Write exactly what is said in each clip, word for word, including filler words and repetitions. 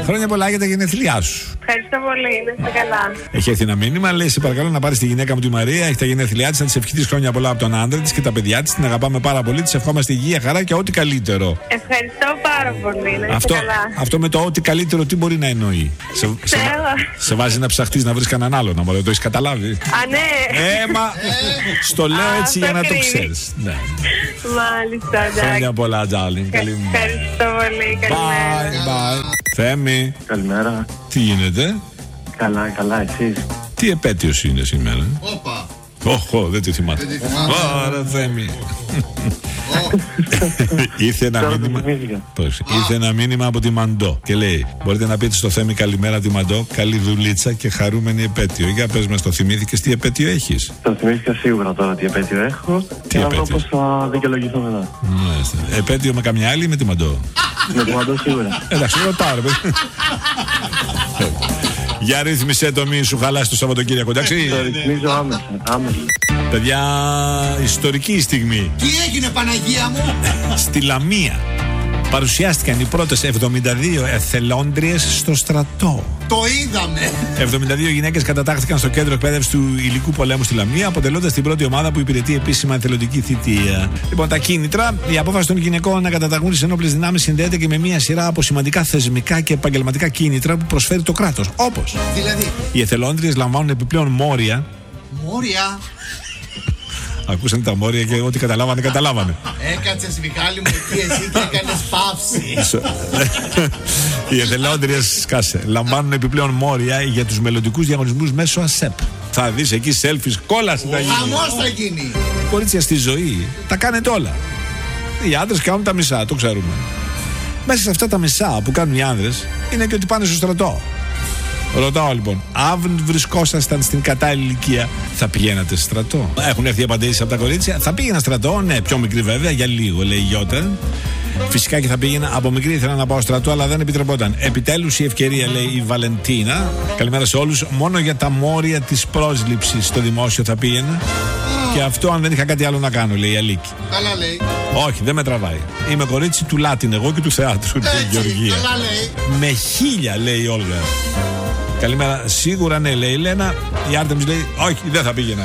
Χρόνια πολλά για τα γενέθλιά σου. Ευχαριστώ πολύ, να είστε καλά. Έχει έρθει ένα μήνυμα, λέει: σε παρακαλώ να πάρει τη γυναίκα μου τη Μαρία. Έχει τα γενέθλιά τη, να τη ευχηθεί χρόνια πολλά από τον άντρα τη και τα παιδιά τη. Την αγαπάμε πάρα πολύ. Τη ευχόμαστε υγεία, χαρά και ό,τι καλύτερο. Ευχαριστώ πάρα πολύ, να είστε Αυτό, καλά. αυτό με το ό,τι καλύτερο τι μπορεί να εννοεί. Σε, σε, σε βάζει να ψαχτεί να βρει κανέναν άλλο, να μου το έχει καταλάβει. Α, ναι. Έμα, στο λέω έτσι για να το ξέρει. Ναι. Μάλιστα, εντάξει. Χρόνια πολλά, darling. Καλημέρα. Ευχαριστώ πολύ, καλημέρα. Bye, bye. Θέμη. Καλημέρα. Τι γίνεται? Καλά, καλά, εσείς? Τι επέτειος είναι σήμερα? Όπα. Όχο, δεν τη θυμάται. Άρα, Θέμη. Ήρθε ένα μήνυμα. Ήρθε ένα μήνυμα από τη Μαντό και λέει: μπορείτε να πείτε στο Θέμη καλημέρα τη Μαντό, καλή δουλίτσα και χαρούμενη επέτειο. Για πες μας, το θυμήθηκες τι επέτειο έχεις? Το θυμήθηκα σίγουρα τώρα τι επέτειο έχω. Τι να δω επέτειο? πώς θα δικαιολογηθώ μετά. Μάλιστα. Επέτειο με καμιά άλλη ή με τη Μαντό? Με τη Μαντό σίγουρα. Εντάξει, ρωτάω ρε παιδί. Για ρύθμισε το, μη σου χαλάσει το Σαββατοκύριακο, εντάξει. Το ρυθμίζω άμεσα, άμεσα. Παιδιά, ιστορική στιγμή. Τι έγινε, Παναγία μου? Στη Λαμία παρουσιάστηκαν οι πρώτες εβδομήντα δύο εθελόντριες στο στρατό. Το είδαμε. εβδομήντα δύο γυναίκες κατατάχθηκαν στο κέντρο εκπαίδευσης του υλικού πολέμου στη Λαμία, αποτελώντας την πρώτη ομάδα που υπηρετεί επίσημα εθελοντική θητεία. Λοιπόν, τα κίνητρα. Η απόφαση των γυναικών να καταταγούν στις ενόπλες δυνάμεις συνδέεται και με μια σειρά από σημαντικά θεσμικά και επαγγελματικά κίνητρα που προσφέρει το κράτος. Όπως Δηλαδή, οι εθελόντριες λαμβάνουν επιπλέον μόρια. μόρια. Ακούσαν τα μόρια και ό,τι καταλάβανε, καταλάβανε. Έκατσες, Μιχάλη μου, εκεί εσύ και έκανες παύση. Οι εθελόντριες, σκάσε, λαμβάνουν επιπλέον μόρια για τους μελλοντικούς διαγωνισμούς μέσω ΑΣΕΠ. Θα δεις εκεί selfies, κόλαση θα γίνει. Χαμός θα γίνει. Κορίτσια, στη ζωή τα κάνετε όλα. Οι άντρες κάνουν τα μισά, το ξέρουμε. Μέσα σε αυτά τα μισά που κάνουν οι άνδρες είναι και ότι πάνε στο στρατό. Ρωτάω λοιπόν, αν βρισκόσασταν στην κατάλληλη ηλικία, θα πηγαίνατε στρατό? Έχουν έρθει απαντήσεις από τα κορίτσια. Θα πήγαινα στρατό, ναι, πιο μικρή βέβαια, για λίγο, λέει η Γιώτα. Φυσικά και θα πήγαινα. Από μικρή ήθελα να πάω στρατό, αλλά δεν επιτρεπόταν. Επιτέλους η ευκαιρία, λέει η Βαλεντίνα. Καλημέρα σε όλους. Μόνο για τα μόρια της πρόσληψης στο δημόσιο θα πήγαινα. Και αυτό αν δεν είχα κάτι άλλο να κάνω, λέει η Αλίκη. Καλά λέει. Όχι, δεν με τραβάει. Είμαι κορίτσι του Λάτιν, εγώ και του θεάτρου, λέει η Γεωργία. Καλά λέει. Με χίλια, λέει η Όλγα. Καλημέρα. Σίγουρα ναι, λέει η Λένα. Η Άρτεμις λέει: όχι, δεν θα πήγαινα.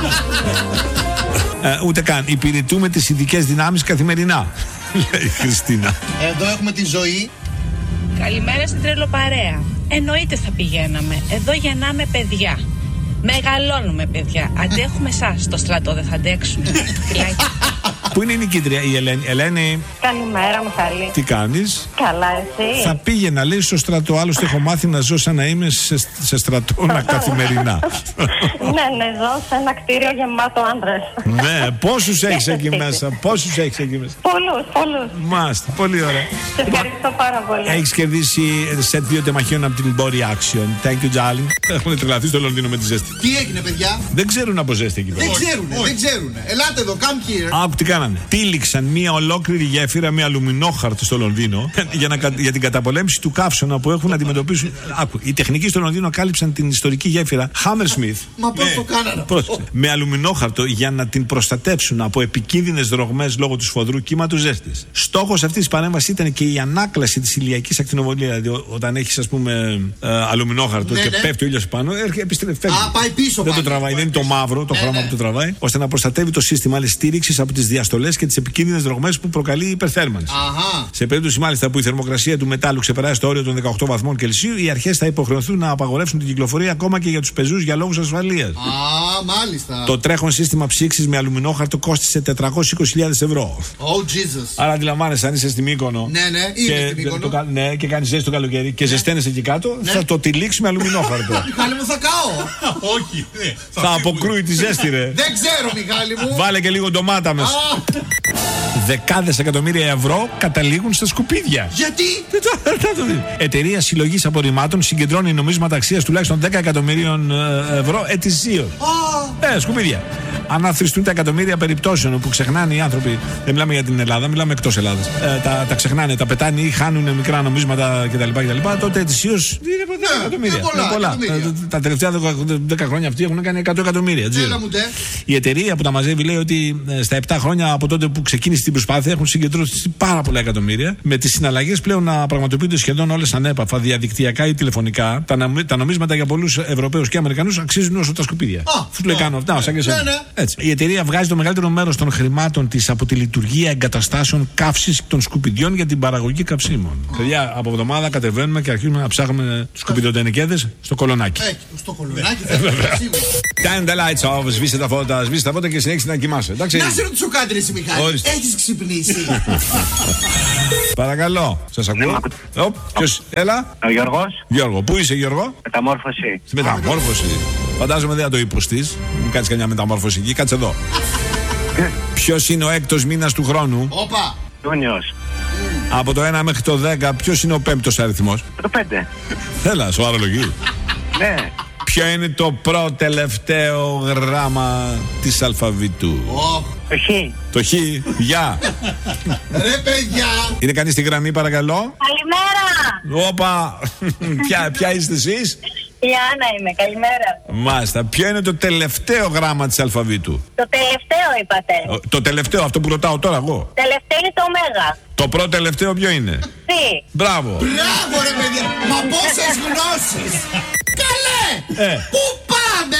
ε, ούτε καν. Υπηρετούμε τις ειδικές δυνάμεις καθημερινά, λέει η Χριστίνα. Εδώ έχουμε τη ζωή. Καλημέρα στην τρελοπαρέα. Εννοείται θα πηγαίναμε. Εδώ γεννάμε παιδιά. Μεγαλώνουμε παιδιά. Αντέχουμε εσάς. Στο στρατό δεν θα αντέξουμε. Φιλάκια. Πού είναι η νικήτρια, η Ελένη? Ελένη, Καλημέρα, Μιχάλη. τι κάνεις? Καλά, εσύ? Θα πήγαινα, λέει, στο στρατό. Άλλωστε έχω μάθει να ζω σαν να είμαι σε, σε στρατόνα καθημερινά. Ναι, ναι, ζω σε ένα κτίριο γεμάτο άντρες. Ναι, πόσους έχεις εκεί μέσα? Πόσους έχεις εκεί μέσα? Πολλούς, πολλούς. Μάστε, πολύ ωραία. Σε ευχαριστώ πάρα πολύ. Έχεις κερδίσει σετ δύο τεμαχίων από την Body Action. Thank you, darling. Έχουν τρελαθεί στο Λονδίνο με τη ζέστη. Τι έγινε, παιδιά? Δεν ξέρουν από ζέστη εκεί πέρα. Δεν ξέρουνε, δεν ξέρουνε. Ελάτε εδώ, come here. Άκου τι κάνανε. Τύλιξαν μια ολόκληρη γέφυρα με αλουμινόχαρτο στο Λονδίνο για, να, για την καταπολέμηση του καύσωνα που έχουν να αντιμετωπίσουν. Άκου, οι τεχνικοί στο Λονδίνο κάλυψαν την ιστορική γέφυρα Hammersmith. Μα πώς με, το κάνανε? πρόσεξε, με αλουμινόχαρτο για να την προστατεύσουν από επικίνδυνες ρογμές λόγω του σφοδρού κύματος ζέστης. Στόχος αυτής της παρέμβασης ήταν και η ανάκλαση της ηλιακής ακτινοβολίας. Δηλαδή, όταν έχεις, ας πούμε, ε, αλουμινόχαρτο, ναι, και ναι, πέφτει ο ήλιος πάνω, επιστρέφει. Α, πάει πίσω. Δεν πάλι, το τραβάει, δεν είναι το μαύρο, το ναι, χρώμα, ναι, που το τραβάει, ώστε να προστατεύει το σύστημα άλλη στήριξη από τις διαστολές και τις επικίνδυνες ρογμές που προκαλεί η υπερθέρμανση. Αχα. Σε περίπτωση μάλιστα που η θερμοκρασία του μετάλλου ξεπεράσει το όριο των δεκαοκτώ βαθμών Κελσίου, οι αρχές θα υποχρεωθούν να απαγορεύσουν την κυκλοφορία ακόμα και για τους πεζούς για λόγους ασφαλείας. Α, μάλιστα. Το τρέχον σύστημα ψήξης με αλουμινόχαρτο κόστισε τετρακόσιες είκοσι χιλιάδες ευρώ. Oh, Jesus. Άρα αντιλαμβάνεσαι, αν είσαι στη Μύκονο. Ναι, ναι, και, στην Μύκονο. Το, ναι, και κάνεις ζέστη το καλοκαίρι και ναι, ζεσταίνεσαι εκεί κάτω, ναι, θα το τυλίξει με αλουμινόχαρτο. Μιχάλη μου, θα καώ. Όχι, ναι, θα, θα αποκρούει τη ζέστη, ρε. Δεν ξέρω, Μιχάλη μου. Βάλε και λίγο ντομάτα μέσα. Δεκάδες εκατομμύρια ευρώ καταλήγουν στα σκουπίδια. Γιατί? Εταιρεία συλλογής απορριμμάτων συγκεντρώνει νομίσματα αξίας τουλάχιστον δέκα εκατομμυρίων ευρώ ετησίως. Oh. Ε, σκουπίδια. αν αθροιστούν τα εκατομμύρια περιπτώσεων όπου ξεχνάνε οι άνθρωποι, δεν μιλάμε για την Ελλάδα, μιλάμε εκτός Ελλάδας, ε, τα, τα ξεχνάνε, τα πετάνε ή χάνουν μικρά νομίσματα κτλ. κτλ τότε ετησίως είναι πολλά εκατομμύρια. Είναι πολλά, πολλά. εκατομμύρια. Τα, τα τελευταία δέκα χρόνια αυτοί έχουν κάνει εκατό εκατομμύρια. Η εταιρεία που τα μαζεύει λέει ότι στα επτά χρόνια από τότε που ξεκίνησε την προσπάθεια έχουν συγκεντρώσει πάρα πολλά εκατομμύρια. Με τις συναλλαγές πλέον να πραγματοποιούνται σχεδόν όλες ανέπαφα, διαδικτυακά ή τηλεφωνικά. Τα, νομι, τα νομίσματα για πολλούς Ευρωπαίους και Αμερικανούς αξίζουν όσο τα σκουπίδια. Σου λέει κάνω αυτά, σαν και εσένα. Έτσι. Η εταιρεία βγάζει το μεγαλύτερο μέρος των χρημάτων της από τη λειτουργία εγκαταστάσεων καύσης των σκουπιδιών για την παραγωγή καυσίμων. Παιδιά, από εβδομάδα κατεβαίνουμε και αρχίζουμε να ψάχνουμε τους σκουπιδιοτενικέδες στο κολονάκι. Στο κολονάκι θα είναι. Turn the lights off, σβήστε τα φώτα, σβήστε τα φώτα και συνέχισε να κοιμάσαι. Εντάξει. Να σε ρωτήσω κάτι, εσύ Μιχάλη. Έχεις ξυπνήσει? Παρακαλώ, σας ακούω. Ποιος, έλα. Ο Γιώργος. Γιώργο, πού είσαι Γιώργο? Μεταμόρφωση. Στη μεταμόρφωση. Φαντάζομαι δεν θα το υποστείς. Μην κάνεις καμιά μεταμόρφωση εκεί, κάτσε εδώ. Ποιος είναι ο έκτος μήνας του χρόνου? Όπα. Ιούνιος. Από το ένα μέχρι το δέκα, ποιος είναι ο πέμπτος αριθμός? Το πέντε. Έλα, σοβαρολογεί. Ναι. Ποιο είναι το πρώτο τελευταίο γράμμα της αλφαβήτου? Το χ. Το χ, γεια. Ρε παιδιά. Είναι κανείς στη γραμμή παρακαλώ? Καλημέρα. Όπα, ποια, ποια είστε εσείς? Η Άννα είμαι, καλημέρα. Μάλιστα, ποιο είναι το τελευταίο γράμμα της αλφαβήτου? Το τελευταίο είπατε. Το τελευταίο, αυτό που ρωτάω τώρα εγώ. Τελευταίο είναι το ωμέγα. Το πρώτο τελευταίο ποιο είναι? Τι. Μπράβο. Μπράβο ρε παιδιά. Μα πόσες γνώσεις. Καλέ. Ε. Πού πάμε?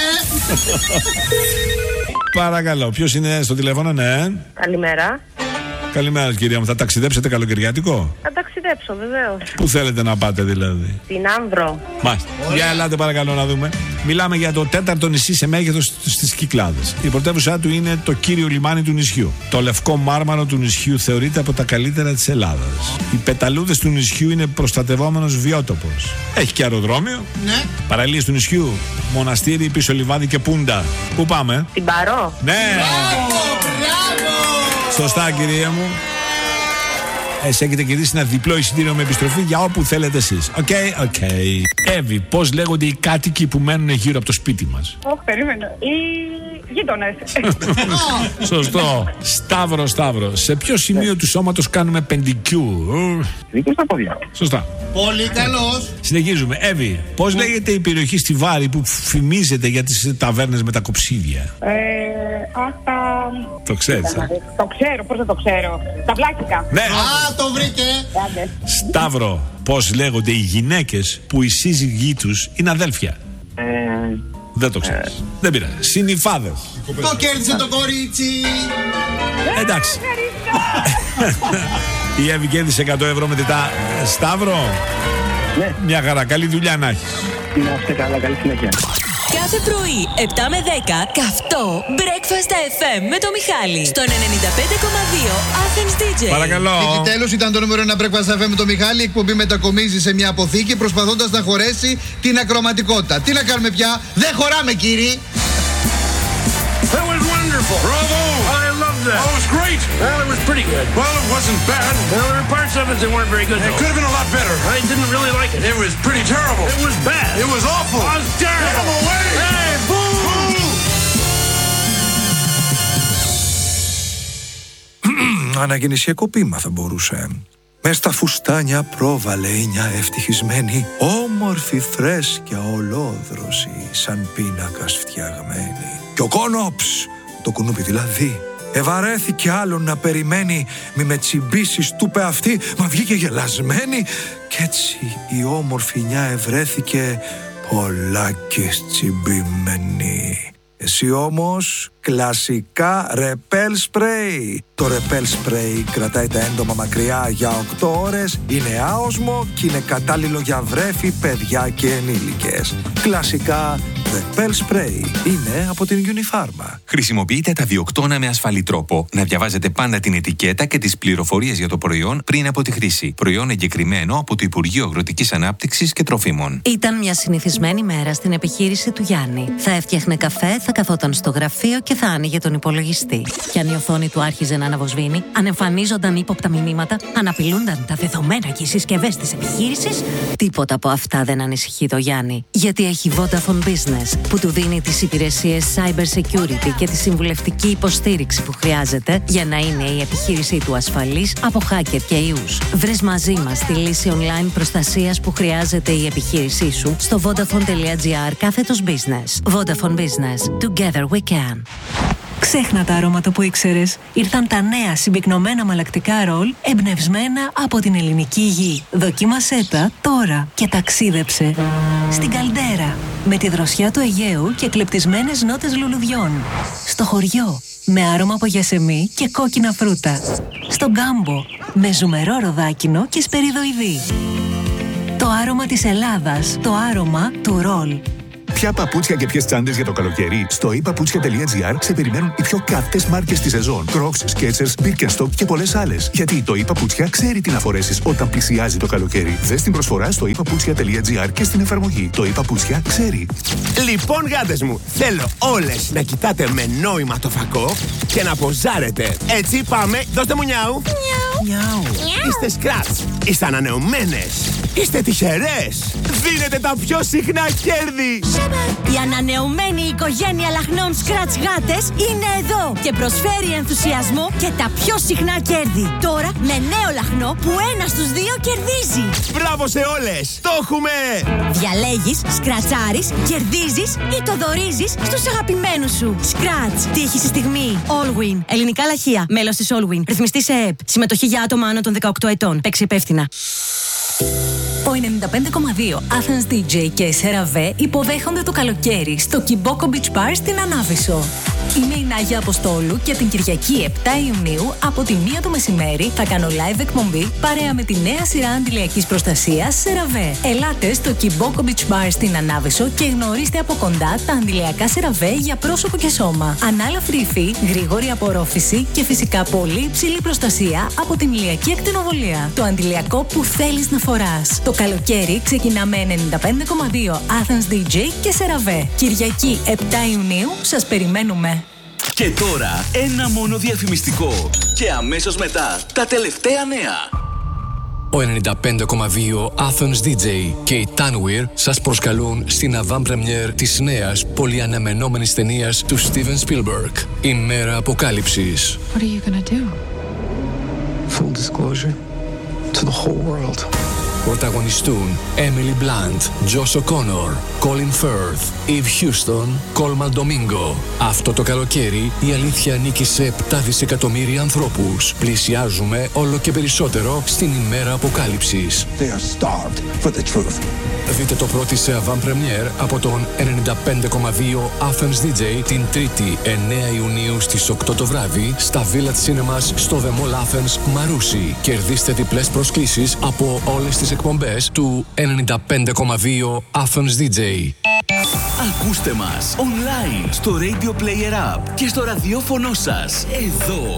Παρακαλώ, ποιος είναι στο τηλέφωνο? Ναι. Καλημέρα. Καλημέρα κυρία μου, θα ταξιδέψετε καλοκαιριάτικο? Θα ταξιδέψω βεβαίως. Πού θέλετε να πάτε δηλαδή? Στην Άνδρο. Μάλιστα. Για ελάτε παρακαλώ να δούμε. Μιλάμε για το τέταρτο νησί σε μέγεθος στις Κυκλάδες. Η πρωτεύουσά του είναι το κύριο λιμάνι του νησιού. Το λευκό μάρμαρο του νησιού θεωρείται από τα καλύτερα της Ελλάδας. Οι πεταλούδες του νησιού είναι προστατευόμενος βιότοπος. Έχει και αεροδρόμιο. Ναι. Παραλίες του νησιού, μοναστήρι, πίσω λιβάδι και πούντα. Πού πάμε? Την Παρό. Ναι! Σωστά κυρία μου. Εσύ έχετε κερδίσει ένα διπλό εισιτήριο με επιστροφή για όπου θέλετε εσείς. Οκ, okay, οκ. Okay. Εύη, πώς λέγονται οι κάτοικοι που μένουν γύρω από το σπίτι μας? Όχι, περίμενα. Οι γείτονες. Σωστό. Σταύρο, Σταύρο. Σε ποιο σημείο του σώματος κάνουμε πεντικιούρ? Δίκιο στα πόδια. Σωστά. Πολύ καλός. Συνεχίζουμε. Εύη, πώς λέγεται η περιοχή στη Βάρη που φημίζεται για τις ταβέρνες με τα κοψίδια? Ε, αχ, τα... Το ξέρεις? ε? Το ξέρω, πώς δεν το ξέρω. Τα βλάχικα. Ναι. Α, το βρήκε. Άντε. Σταύρο, πώς λέγονται οι γυναίκες που οι σύζυγοί τους είναι αδέλφια? Ε, Δεν το ξέρεις. Δεν πειράζει. Συνυφάδες. Το κέρδισε το κορίτσι. Εντάξει. Η Εύη κέρδισε εκατό ευρώ με τετά. Σταύρο. Ναι. Μια χαρά. Καλή δουλειά να έχεις. να είστε καλά, καλή συνέχεια. Κάθε πρωί, επτά με δέκα, καυτό Breakfast εφ εμ με το Μιχάλη. Στον ενενήντα πέντε κόμμα δύο Athens ντι τζέι. Παρακαλώ. Επιτέλους ήταν το νούμερο ένα Breakfast εφ εμ με το Μιχάλη. Η εκπομπή μετακομίζει σε μια αποθήκη προσπαθώντας να χωρέσει την ακροματικότητα. Τι να κάνουμε πια, δεν χωράμε κύριοι. That was wonderful. Bravo! I loved that. Oh, it was great. Well, it was pretty good. Well, it wasn't bad. Well, there were parts of it that weren't very good. It could have been a lot better. I didn't really like it. It was pretty terrible. It was bad. It was awful. It was terrible. Get him away! Hey, boo! Boo! Αναγεννησιακό ποίημα θα μπορούσε. Μες στα φουστάνια πρόβαλε μια ευτυχισμένη, όμορφη φρέσκια ολόδρωση, σαν πίνακας φτιαγμένη. Κι ο Κόνοψ, το κουνούπι δηλαδή, ευαρέθηκε άλλον να περιμένει, μη με τσιμπήσεις του είπε αυτή, μα βγήκε γελασμένη. Κι έτσι η όμορφη νιά ευρέθηκε πολλάκις τσιμπημένη. Εσύ όμως, κλασικά ρεπέλ σπρέι. Το ρεπέλ σπρέι κρατάει τα έντομα μακριά για οκτώ ώρες, είναι άοσμο και είναι κατάλληλο για βρέφη, παιδιά και ενήλικες. Κλασικά ρεπέλ σπρέι είναι από την Unifarma. Χρησιμοποιείτε τα διοκτώνα με ασφαλή τρόπο. Να διαβάζετε πάντα την ετικέτα και τις πληροφορίες για το προϊόν πριν από τη χρήση. Προϊόν εγκεκριμένο από το Υπουργείο Αγροτικής Ανάπτυξης και Τροφίμων. Ήταν μια συνηθισμένη μέρα στην επιχείρηση του Γιάννη. Θα έφτιαχνε καφέ, θα καθόταν στο γραφείο και θα άνοιγε τον υπολογιστή. Κι αν η οθόνη του άρχιζε να αναβοσβήνει, αν εμφανίζονταν ύποπτα μηνύματα, αν απειλούνταν τα δεδομένα και οι συσκευές της επιχείρησης, τίποτα από αυτά δεν ανησυχεί το Γιάννη. Γιατί έχει Vodafone Business. Business, που του δίνει τις υπηρεσίες cyber security και τη συμβουλευτική υποστήριξη που χρειάζεται για να είναι η επιχείρησή του ασφαλής από hacker και ιούς. Βρες μαζί μας τη λύση online προστασίας που χρειάζεται η επιχείρησή σου στο vodafone.gr κάθετος business. Vodafone Business. Together we can. Ξέχνα τα αρώματα που ήξερες. Ήρθαν τα νέα συμπυκνωμένα αμαλλακτικά ρολ εμπνευσμένα από την ελληνική γη. Δοκίμασέ τα τώρα και ταξίδεψε στην Καλντέρα με τη δροσιά του Αιγαίου και κλεπτισμένες νότες λουλουδιών. Στο χωριό με άρωμα από γιασεμί και κόκκινα φρούτα. Στον Κάμπο με ζουμερό ροδάκινο και σπεριδοειδή. Το άρωμα της Ελλάδας, το άρωμα του ρολ. Ποια παπούτσια και ποιες τσάντες για το καλοκαίρι? Στο i paputsια τελεία gr σε περιμένουν οι πιο καυτές μάρκες στη σεζόν. Crocs, Skechers, Birkenstock και πολλές άλλες. Γιατί το i paputsια ξέρει τι να φορέσεις όταν πλησιάζει το καλοκαίρι. Δες την προσφορά στο i paputsια τελεία gr και στην εφαρμογή. Το i paputsια ξέρει. Λοιπόν, γάτες μου, θέλω όλες να κοιτάτε με νόημα το φακό και να ποζάρετε. Έτσι, πάμε. Δώστε μου νιάου. Νιάου. Είστε scratch. Είστε ανανεωμένες. Είστε τυχερές. Δίνετε τα πιο συχνά κέρδη. Η ανανεωμένη οικογένεια λαχνών Scratch γάτες είναι εδώ και προσφέρει ενθουσιασμό και τα πιο συχνά κέρδη. Τώρα με νέο λαχνό που ένα στους δύο κερδίζει. Μπράβο σε όλες! Το έχουμε! Διαλέγεις, σκρατσάρεις, κερδίζεις ή το δωρίζεις στους αγαπημένους σου. Scratch. Τύχη στη στιγμή. Allwin. Ελληνικά λαχεία. Μέλος της Allwin. Ρυθμιστή σε ΕΕΠ. Συμμετοχή για άτομα άνω των δεκαοκτώ ετών. Παίξει υπεύθυνα. Ο ενενήντα πέντε κόμμα δύο Athens ντι τζέι και Σεραβέ υποδέχονται το καλοκαίρι στο Kiboko Beach Bar στην Ανάβησο. Είμαι η Νάγια Αποστόλου και την Κυριακή επτά Ιουνίου από τη μία το μεσημέρι θα κάνω live εκπομπή παρέα με τη νέα σειρά αντιλιακής προστασίας Σεραβέ. Ελάτε στο Kiboko Beach Bar στην Ανάβησο και γνωρίστε από κοντά τα αντιλιακά Σεραβέ για πρόσωπο και σώμα. Ανάλαφρη υφή, γρήγορη απορρόφηση και φυσικά πολύ υψηλή προστασία από την ηλιακή ακτινοβολία. Το αντιλιακό που θέλεις να φοράς. Το καλοκαίρι ξεκινά με ενενήντα πέντε κόμμα δύο Athens ντι τζέι και Σεραβέ. Κυριακή επτά Ιουνίου σας περιμένουμε. Και τώρα ένα μόνο διαφημιστικό και αμέσως μετά τα τελευταία νέα. Ο ενενήντα πέντε κόμμα δύο Athens ντι τζέι και η Tanweer σας προσκαλούν στην avant-première της νέας πολυαναμενόμενης ταινίας του Steven Spielberg, η Μέρα Αποκάλυψης. What are you gonna do? Full disclosure to the whole world. Πρωταγωνιστούν Emily Blunt, Josh O'Connor, Colin Firth, Eve Houston, Colman Domingo. Αυτό το καλοκαίρι η αλήθεια ανήκει σε επτά δισεκατομμύρια ανθρώπους. Πλησιάζουμε όλο και περισσότερο στην ημέρα αποκάλυψης. They are starved for the truth. Δείτε το πρώτο σε avant-première από τον ενενήντα πέντε κόμμα δύο Athens ντι τζέι την Τρίτη εννέα Ιουνίου στις οκτώ το βράδυ στα Village Cinemas στο The Mall Athens Μαρούσι. Κερδίστε διπλές προσκλήσεις από όλες τις εκπομπές του ενενήντα πέντε κόμμα δύο Athens ντι τζέι. Ακούστε μας online στο Radio Player App και στο ραδιόφωνο σας εδώ.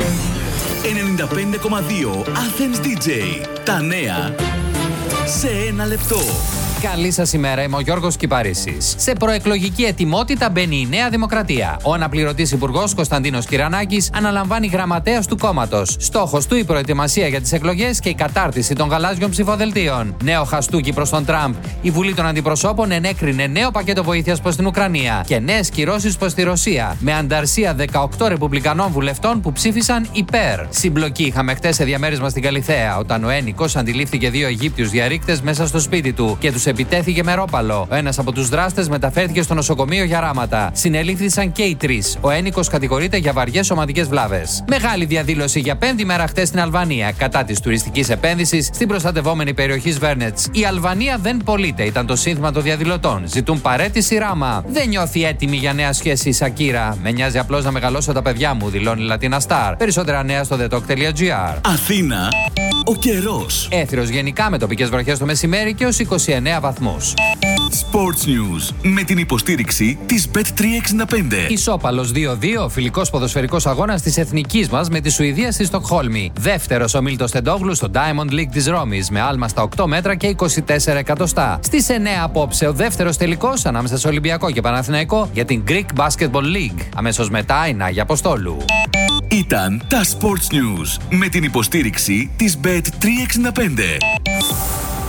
ενενήντα πέντε κόμμα δύο Athens ντι τζέι. Τα νέα σε ένα λεπτό. Καλή σας ημέρα, είμαι ο Γιώργος Κυπαρίσης. Σε προεκλογική ετοιμότητα μπαίνει η Νέα Δημοκρατία. Ο αναπληρωτής υπουργός Κωνσταντίνος Κυρανάκης αναλαμβάνει γραμματέας του κόμματος. Στόχος του η προετοιμασία για τις εκλογές και η κατάρτιση των γαλάζιων ψηφοδελτίων. Νέο χαστούκι προς τον Τραμπ. Η Βουλή των Αντιπροσώπων ενέκρινε νέο πακέτο βοήθειας προς την Ουκρανία και νέες κυρώσεις προς τη Ρωσία. Με ανταρσία δεκαοκτώ ρεπουμπλικανών βουλευτών που ψήφισαν υπέρ. Συμπλοκή είχαμε χτες σε διαμέρισμα στην Καλιθέα, όταν ο ένικος αντιλήφθηκε δύο Αιγύπτιους διαρρήκτες μέσα στο σπίτι του και τους επιτέθηκε με ρόπαλο. Ο ένας από τους δράστες μεταφέρθηκε στο νοσοκομείο για ράματα. Συνελήφθησαν και οι τρεις. Ο ένικος κατηγορείται για βαριές σωματικές βλάβες. Μεγάλη διαδήλωση για πέμπτη μέρα χτες στην Αλβανία κατά της τουριστικής επένδυσης στην προστατευόμενη περιοχή Σβέρνετς. Η Αλβανία δεν πωλείται, ήταν το σύνθημα των διαδηλωτών. Ζητούν παραίτηση Ράμα. Δεν νιώθει έτοιμη για νέα σχέση η Σακύρα. Με νοιάζει απλώς να μεγαλώσω τα παιδιά μου, δηλώνει η Λατίνα Σταρ. Περισσότερα νέα στο thetalk τελεία gr. Αθήνα, ο καιρός. Έθριος γενικά με τοπικές βροχές το μεσημέρι και ως είκοσι εννέα βαθμούς. Sports News με την υποστήριξη της μπετ τριακόσια εξήντα πέντε. Ισόπαλος δύο δύο, φιλικός ποδοσφαιρικός αγώνας της εθνικής μας με τη Σουηδία στη Στοκχόλμη. Δεύτερος ο Μίλτος Τεντόγλου στο Diamond League της Ρώμης με άλμα στα οκτώ μέτρα και είκοσι τέσσερα εκατοστά. Στις εννέα απόψε ο δεύτερος τελικός ανάμεσα σε Ολυμπιακό και Παναθηναϊκό για την Greek Basketball League. Αμέσως μετά η Νάγια Αποστόλου. Ήταν τα Sports News με την υποστήριξη της μπετ τριακόσια εξήντα πέντε.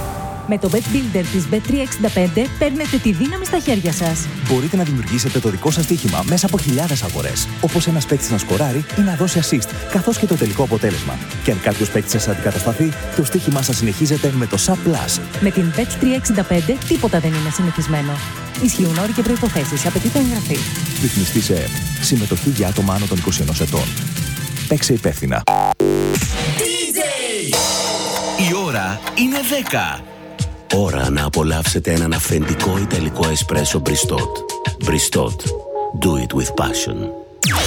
Με το Bet Builder της μπετ τριακόσια εξήντα πέντε παίρνετε τη δύναμη στα χέρια σας. Μπορείτε να δημιουργήσετε το δικό σας στοίχημα μέσα από χιλιάδες αγορές. Όπως ένας παίκτης να σκοράρει ή να δώσει assist, καθώς και το τελικό αποτέλεσμα. Και αν κάποιος παίκτης σας αντικατασταθεί, το στοίχημά σας συνεχίζεται με το Sub Plus. Με την μπετ τριακόσια εξήντα πέντε τίποτα δεν είναι συνηθισμένο. Ισχύουν όροι και προϋποθέσεις. Απαιτείται εγγραφή. Ρυθμιστή σε ΕΕΠ. Συμμετοχή για άτομα άνω των είκοσι ενός ετών. Παίξε υπεύθυνα. Η ώρα είναι δέκα. Ώρα να απολαύσετε έναν αυθεντικό ιταλικό εσπρέσο Bristot. Bristot. Do it with passion.